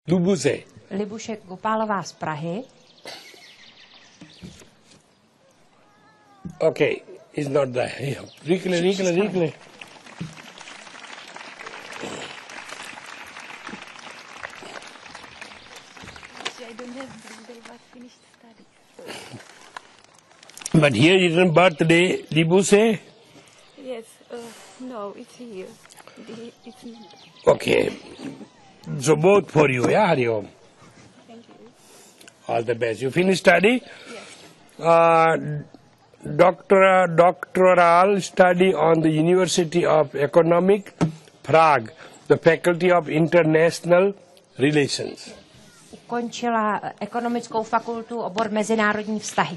Lubuse. Libuše Gopálová z Prahy. Okay, it's not there. Rychle. I don't have birthday but finished studies. But here is written birthday, Libuse. Yes, no, it's here. It's me. Okay. So both for you, yeah, Hari Om. Thank you. All the best. You finished study? Yes. Doctoral study on the University of Economic, Prague, the Faculty of International Relations. Ukončila ekonomickou fakultu, obor mezinárodní vztahy.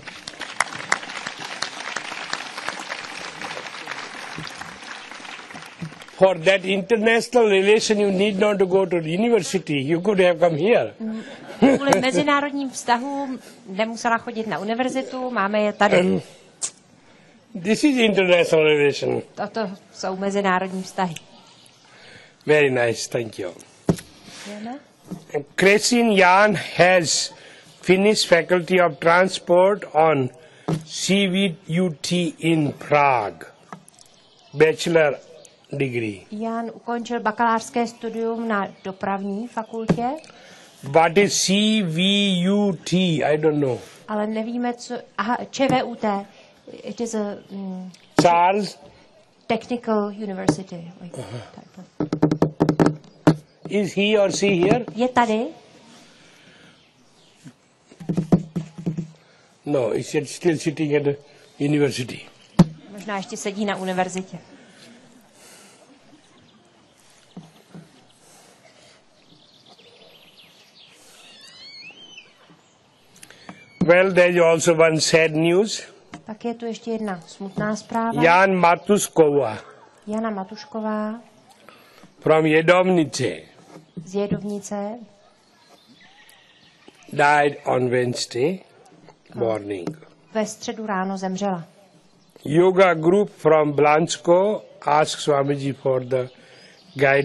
For that international relation, you need not to go to the university. You could have come here. Kvůli mezinárodním vztahům nemusela chodit na univerzitu, máme je tady. This is international relation. Toto jsou mezinárodní vztahy. Very nice, thank you. Děkujeme. Kresin Jan has finished Faculty of Transport on CVUT in Prague. Bachelor degree. Jan ukončil bakalářské studium na dopravní fakultě, What is CVUT? I don't know. ale nevíme, co... Aha, ČVUT. It is a Charles, technical university. Like type of. is he or she here? Je tady? No, he's still sitting at the university. Možná ještě sedí na univerzitě. Well, there is also one sad news. Pak je tu ještě jedna smutná zpráva. Jan Matuskova Jana Matušková from Jedomnice z Jedovnice died on Wednesday morning. ve středu ráno zemřela. Yoga group from Blansko asked Swamiji for the guidance.